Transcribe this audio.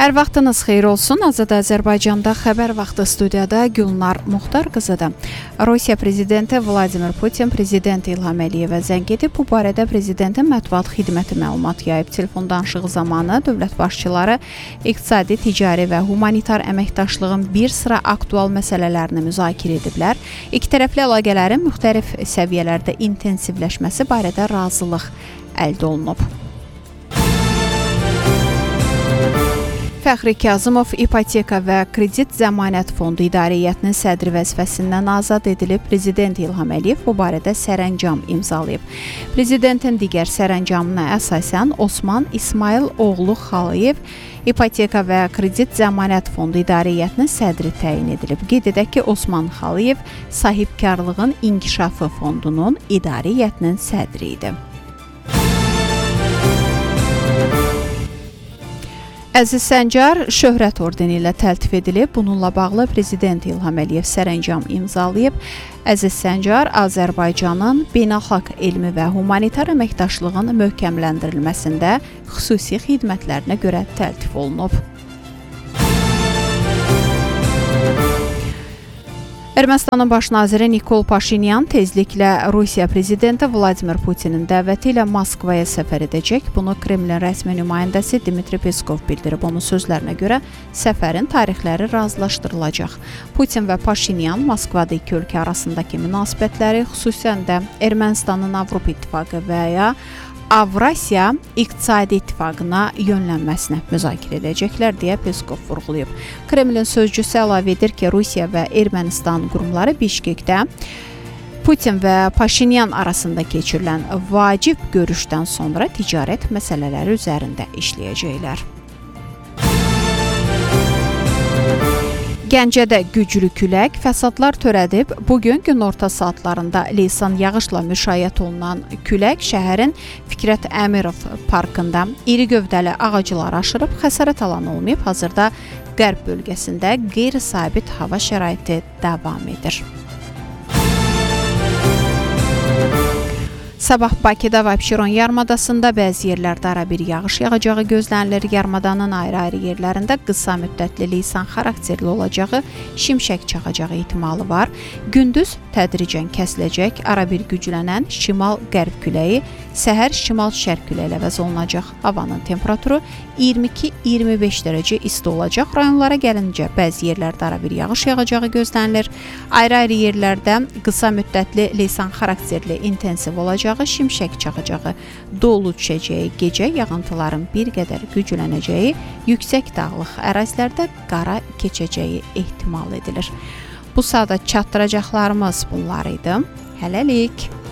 Hər vaxtınız xeyir olsun. Azad Azərbaycanda xəbər vaxtı studiyada Gülnar Muxtar qızıdır. Rusiya prezidenti Vladimir Putin prezident İlham Əliyevə zəng edib. Bu barədə prezidentin mətbuat xidməti məlumat yayıb. Telefon danışığı zamanı dövlət başçıları iqtisadi, ticari və humanitar əməkdaşlığın bir sıra aktual məsələlərini müzakirə ediblər. İkitərəfli əlaqələrin müxtəlif səviyyələrdə intensivləşməsi barədə razılıq əldə olunub. Fəxri Kazımov İpoteka və Kredit Zəmanət Fondu İdarə Heyətinin sədri vəzifəsindən azad edilib. Prezident İlham Əliyev bu barədə sərəncam imzalayıb. Prezidentin digər sərəncamına əsasən Osman İsmail oğlu Xaliyev İpoteka və Kredit Zəmanət Fondu İdarə Heyətinin sədri təyin edilib. Qeyd edək ki, Osman Xaliyev Sahibkarlığın İnkişafı Fondunun İdarə Heyətinin sədri idi. Əziz Səncar şöhrət ordeni ilə təltif edilib. Bununla bağlı Prezident İlham Əliyev sərəncam imzalayıb. Əziz Səncar Azərbaycanın beynəlxalq elmi və humanitar əməkdaşlığın möhkəmləndirilməsində xüsusi xidmətlərinə görə təltif olunub. Ermənistanın baş naziri Nikol Paşinyan tezliklə Rusiya prezidenti Vladimir Putinin dəvəti ilə Moskvaya səfər edəcək. Bunu Kremlin rəsmi nümayəndəsi Dmitri Peskov bildirib. Onun sözlərinə görə səfərin tarixləri razılaşdırılacaq. Putin və Paşinyan Moskvada iki ölkə arasındakı münasibətləri, xüsusən də Ermənistanın Avropa İttifaqı və ya Avrasiya İqtisadi İttifaqına yönlənməsini müzakirə edəcəklər deyə Peskov vurğulayıb. Kremlin sözcüsü əlavə edir ki, Rusiya və Ermənistan qurumları Bişkekdə Putin və Paşinyan arasında keçirilən vacib görüşdən sonra ticarət məsələləri üzərində işləyəcəklər. Gəncədə güclü külək fəsadlar törədib. Bugün günorta saatlarında leysan yağışla müşayiət olunan külək şəhərin Fikrət Əmirov parkında iri gövdəli ağaclar aşırıb, xəsarət alan olmayıb. Hazırda qərb bölgəsində qeyri-sabit hava şəraiti davam edir. Sabah Bakıda və Abşeron yarımadasında bəzi yerlərdə arabir yağış yağacağı gözlənilir. Yarımadanın ayrı-ayrı yerlərində qısa müddətli leysan xarakterli olacağı, şimşək çaxacağı ehtimalı var. Gündüz tədricən kəsiləcək, arabir güclənən şimal-qərb küləyi səhər şimal-şərq küləyi ilə əvəz olunacaq. Havanın temperaturu 22-25 dərəcə isti olacaq. Rayonlara gəlincə bəzi yerlərdə arabir yağış yağacağı gözlənilir. Ayrı-ayrı yerlərdə qısa müddətli leysan xarakterli intensiv olacağı, şimşək çaxacağı, dolu düşəcəyi, gecə yağıntıların bir qədər güclənəcəyi, yüksək dağlıq ərazilərdə qara keçəcəyi ehtimal edilir. Bu saata çatdıracaqlarımız bunlar idi. Hələlik.